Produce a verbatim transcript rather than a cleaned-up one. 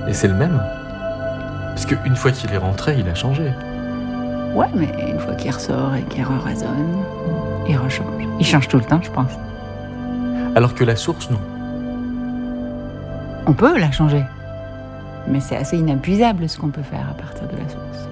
Et c'est le même. Parce qu'une fois qu'il est rentré, il a changé. Ouais, mais une fois qu'il ressort et qu'il raisonne, il rechange. Il change tout le temps, je pense. Alors que la source, non. On peut la changer. Mais c'est assez inépuisable ce qu'on peut faire à partir de la source.